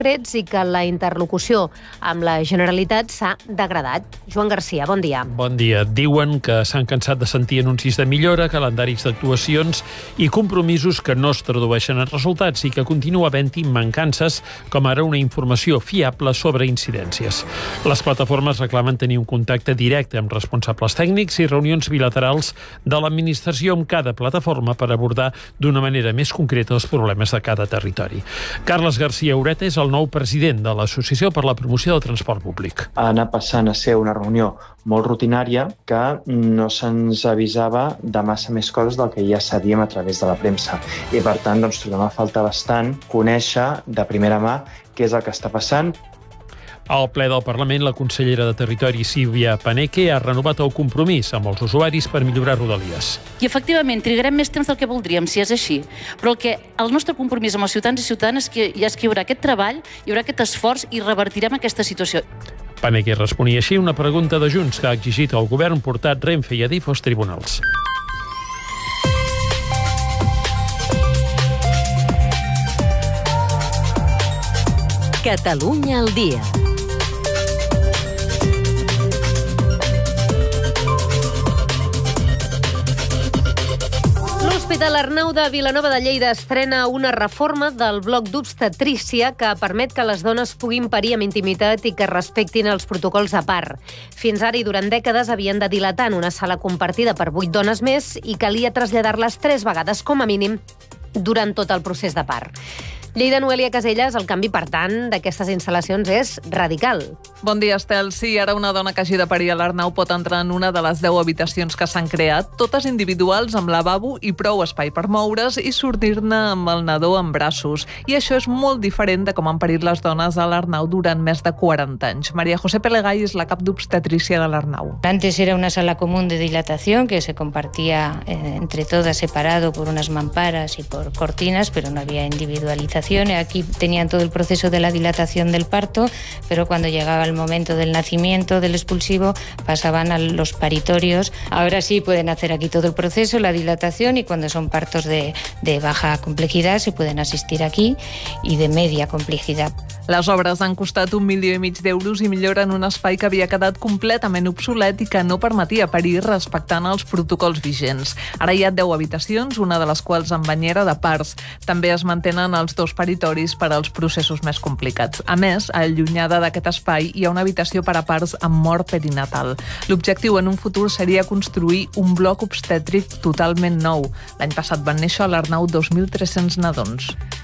i que la interlocució amb la Generalitat s'ha degradat. Joan Garcia, bon dia. Bon dia. Diuen que s'han cansat de sentir anuncis de millora, calendaris d'actuacions i compromisos que no es tradueixen en resultats i que continua havent-hi mancances, com ara una informació fiable sobre incidències. Les plataformes reclamen tenir un contacte directe amb responsables tècnics i reunions bilaterals de l'administració amb cada plataforma per abordar d'una manera més concreta els problemes de cada territori. Carles García Ureta és el nou president de l'Associació per la Promoció del Transport Públic. Ha anat passant a ser una reunió molt rutinària que no se'ns avisava de massa més coses del que ja sabíem a través de la premsa. I per tant, trobem a faltar bastant conèixer de primera mà què és el que està passant. Al ple del Parlament, la consellera de Territori, Sílvia Paneque, ha renovat el compromís amb els usuaris per millorar Rodalies. I, efectivament, trigarem més temps del que voldríem, si és així. Però el nostre compromís amb els ciutadans i ciutadanes és que hi haurà aquest treball, hi haurà aquest esforç i revertirem aquesta situació. Paneque responia així una pregunta de Junts que ha exigit al govern portar Renfe i Adif als tribunals. Catalunya al dia. L'Hospital Arnau de Vilanova de Lleida estrena una reforma del bloc d'obstetrícia que permet que les dones puguin parir amb intimitat i que respectin els protocols de part. Fins ara i durant dècades havien de dilatar en una sala compartida per 8 dones més i calia traslladar-les 3 vegades com a mínim durant tot el procés de part. Lleida, Noelia Caselles, el canvi, per tant, d'aquestes instal·lacions és radical. Bon dia, Estel. Sí, ara una dona que hagi de parir a l'Arnau pot entrar en una de les 10 habitacions que s'han creat, totes individuals, amb lavabo i prou espai per moure's i sortir-ne amb el nadó en braços. I això és molt diferent de com han parit les dones a l'Arnau durant més de 40 anys. María José Pelegay és la cap d'obstetrícia de l'Arnau. Antes era una sala común de dilatación que se compartía entre todas separado por unas mamparas y por cortinas, pero no había individualización. Aquí tenían todo el proceso de la dilatación del parto, pero cuando llegaba el momento del nacimiento, del expulsivo, pasaban a los paritorios. Ahora sí pueden hacer aquí todo el proceso, la dilatación, y cuando son partos de baja complejidad se pueden asistir aquí, y de media complejidad. Les obres han costat 1,5 milions d'euros i milloren un espai que havia quedat completament obsolet i que no permetia parir respectant els protocols vigents. Ara hi ha 10 habitacions, una de les quals amb banyera de parts. També es mantenen els 2 paritoris per als processos més complicats. A més, allunyada d'aquest espai hi ha una habitació per a parts amb mort perinatal. L'objectiu en un futur seria construir un bloc obstètric totalment nou. L'any passat van néixer a l'Arnau 2.300 nadons.